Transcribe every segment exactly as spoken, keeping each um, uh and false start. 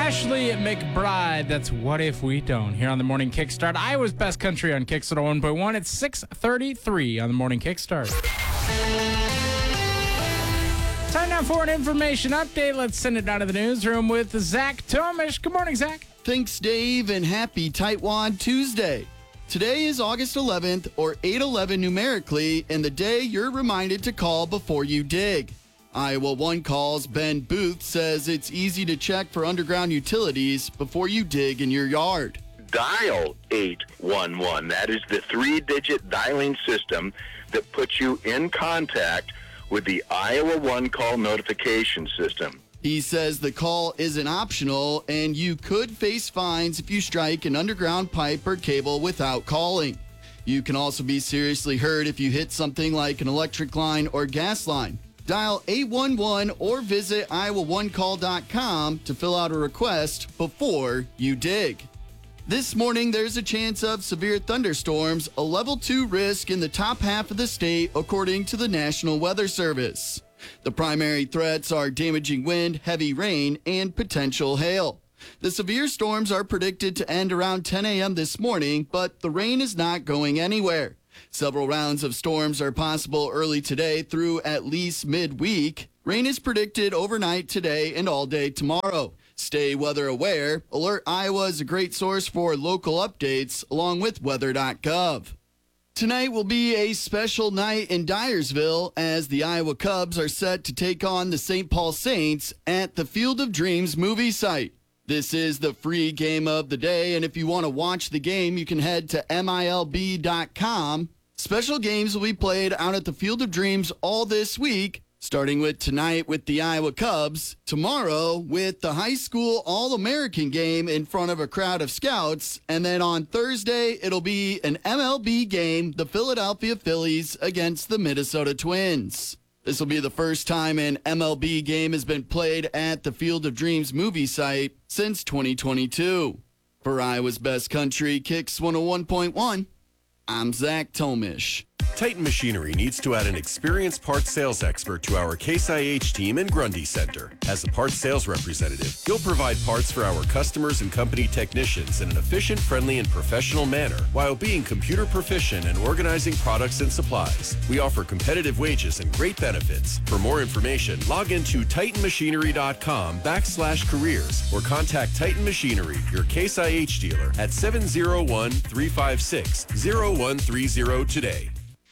Ashley McBride, that's What If We Don't, here on the Morning Kickstart. Iowa's best country on Kicks one oh one point one. It's six thirty-three on the Morning Kickstart. Time now for an information update. Let's send it down to the newsroom with Zach Tomish. Good morning, Zach. Thanks, Dave, and happy Tightwad Tuesday. Today is August eleventh, or eight eleven numerically, and the day you're reminded to call before you dig. Iowa One Call's Ben Booth says it's easy to check for underground utilities before you dig in your yard. Dial eight one one. That is the three-digit dialing system that puts you in contact with the Iowa One Call notification system. He says the call isn't optional, and you could face fines if you strike an underground pipe or cable without calling. You can also be seriously hurt if you hit something like an electric line or gas line. Dial eight one one or visit iowa one call dot com to fill out a request before you dig. This morning, there's a chance of severe thunderstorms, a level two risk in the top half of the state, according to the National Weather Service. The primary threats are damaging wind, heavy rain, and potential hail. The severe storms are predicted to end around ten a.m. this morning, but the rain is not going anywhere. Several rounds of storms are possible early today through at least midweek. Rain is predicted overnight today and all day tomorrow. Stay weather aware. Alert Iowa is a great source for local updates, along with weather dot gov. Tonight will be a special night in Dyersville as the Iowa Cubs are set to take on the Saint Paul Saints at the Field of Dreams movie site. This is the free game of the day, and if you want to watch the game, you can head to M I L B dot com. Special games will be played out at the Field of Dreams all this week, starting with tonight with the Iowa Cubs, tomorrow with the high school All-American game in front of a crowd of scouts, and then on Thursday, it'll be an M L B game, the Philadelphia Phillies against the Minnesota Twins. This will be the first time an M L B game has been played at the Field of Dreams movie site since twenty twenty-two. For Iowa's best country, Kicks one oh one point one, I'm Zach Tomish. Titan Machinery needs to add an experienced parts sales expert to our Case I H team in Grundy Center. As a parts sales representative, you'll provide parts for our customers and company technicians in an efficient, friendly, and professional manner while being computer proficient and organizing products and supplies. We offer competitive wages and great benefits. For more information, log into titan machinery dot com backslash careers or contact Titan Machinery, your Case I H dealer, at seven oh one, three five six, oh one three oh today.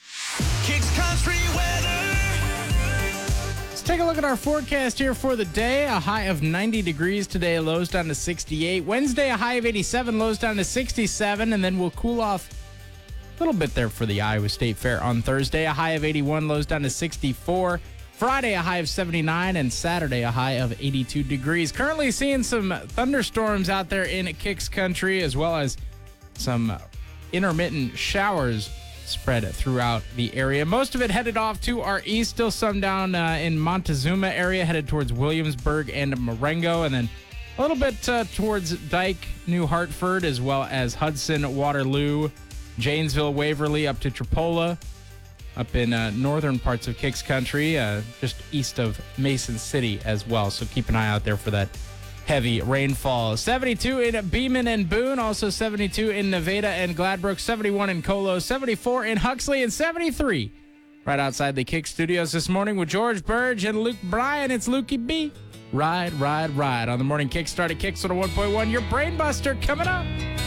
Kicks Country weather. Let's take a look at our forecast here for the day. A high of ninety degrees today, lows down to sixty-eight. Wednesday, a high of eighty-seven, lows down to sixty-seven, and then we'll cool off a little bit there for the Iowa State Fair on Thursday. A high of eighty-one, lows down to sixty-four. Friday, a high of seventy-nine, and Saturday, a high of eighty-two degrees. Currently seeing some thunderstorms out there in Kicks Country, as well as some intermittent showers spread throughout the area. Most of it headed off to our east, still some down uh, in Montezuma area, headed towards Williamsburg and Marengo, and then a little bit uh, towards Dike, New Hartford, as well as Hudson, Waterloo, Janesville, Waverly, up to Tripola, up in uh, northern parts of Kicks Country, uh, just east of Mason City as well. So keep an eye out there for that heavy rainfall. seventy-two in Beeman and Boone, also seventy-two in Nevada and Gladbrook, seventy-one in Colo, seventy-four in Huxley, and seventy-three right outside the Kick Studios this morning with George Burge and Luke Bryan. It's Lukey B. Ride, ride, ride on the Morning Kickstart at Kicks one oh one point one. Your brain buster coming up.